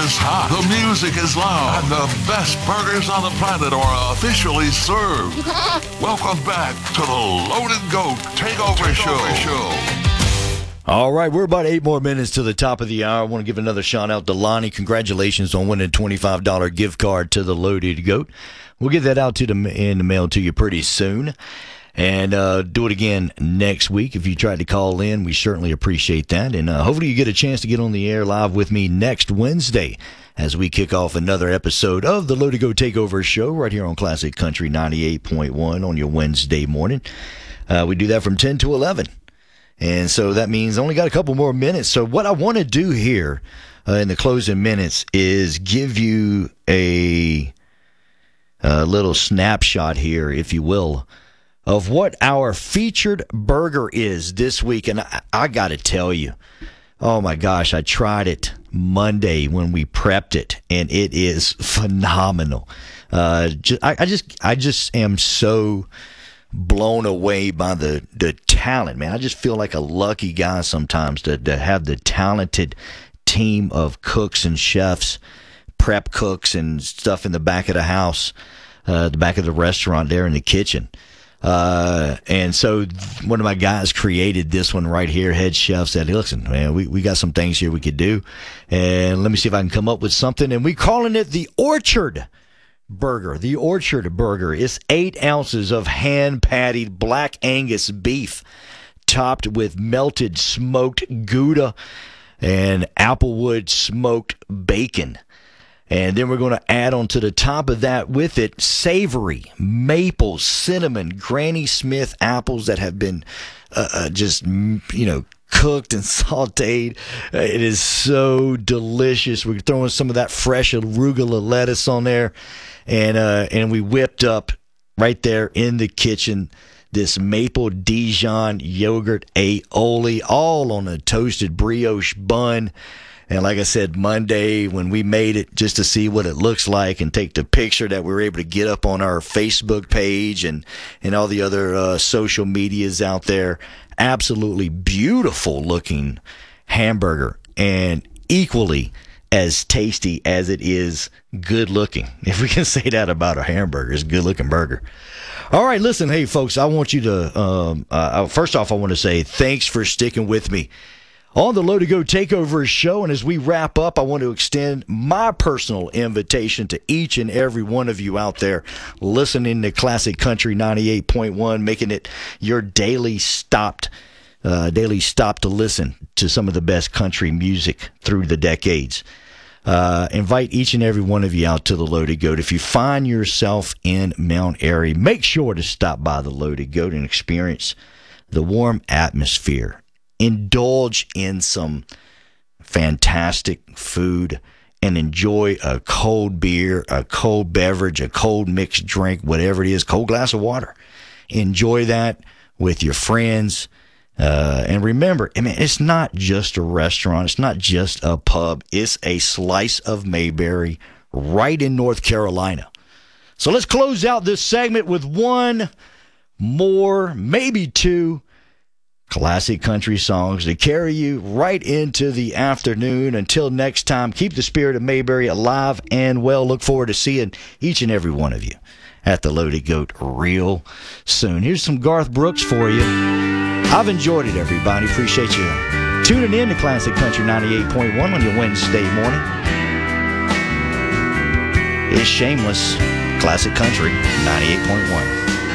is hot, the music is loud, and the best burgers on the planet are officially served. Welcome back to the Loaded Goat Takeover Show. All right, we're about 8 more minutes to the top of the hour. I want to give another shout out to Lonnie. Congratulations on winning a $25 gift card to the Loaded Goat. We'll get that out in the mail to you pretty soon. And do it again next week. If you tried to call in, we certainly appreciate that. And hopefully you get a chance to get on the air live with me next Wednesday as we kick off another episode of the Loaded Goat Takeover Show right here on Classic Country 98.1 on your Wednesday morning. We do that from 10 to 11. And so that means I only got a couple more minutes. So what I want to do here in the closing minutes is give you a little snapshot here, if you will, of what our featured burger is this week. And I got to tell you, oh my gosh, I tried it Monday when we prepped it, and it is phenomenal. I just am so blown away by the talent, man. I just feel like a lucky guy sometimes to have the talented team of cooks and chefs, prep cooks and stuff in the back of the house, the back of the restaurant there in the kitchen. And so one of my guys created this one right here. Head chef said, hey, listen, man, we got some things here we could do. And let me see if I can come up with something. And we calling it the Orchard Burger. The Orchard Burger is 8 ounces of hand-patted black Angus beef topped with melted smoked Gouda and Applewood smoked bacon. And then we're going to add on to the top of that with it savory maple, cinnamon, Granny Smith apples that have been just cooked and sautéed. It is so delicious. We're throwing some of that fresh arugula lettuce on there. And we whipped up right there in the kitchen this maple Dijon yogurt aioli, all on a toasted brioche bun. And like I said, Monday when we made it just to see what it looks like and take the picture that we were able to get up on our Facebook page and all the other social medias out there, absolutely beautiful looking hamburger and equally as tasty as it is good looking. If we can say that about a hamburger, it's a good looking burger. All right, listen, hey folks, I want you to, first off, I want to say thanks for sticking with me on the Loaded Goat Takeover Show. And as we wrap up, I want to extend my personal invitation to each and every one of you out there listening to Classic Country 98.1, making it your daily stop to listen to some of the best country music through the decades. Invite each and every one of you out to the Loaded Goat. If you find yourself in Mount Airy, make sure to stop by the Loaded Goat and experience the warm atmosphere. Indulge in some fantastic food and enjoy a cold beer, a cold beverage, a cold mixed drink, whatever it is, cold glass of water. Enjoy that with your friends. And remember, I mean, it's not just a restaurant. It's not just a pub. It's a slice of Mayberry right in North Carolina. So let's close out this segment with one more, maybe two, classic country songs to carry you right into the afternoon. Until next time, keep the spirit of Mayberry alive and well. Look forward to seeing each and every one of you at the Loaded Goat real soon. Here's some Garth Brooks for you. I've enjoyed it, everybody. Appreciate you tuning in to Classic Country 98.1 on your Wednesday morning. It's Shameless, Classic Country 98.1.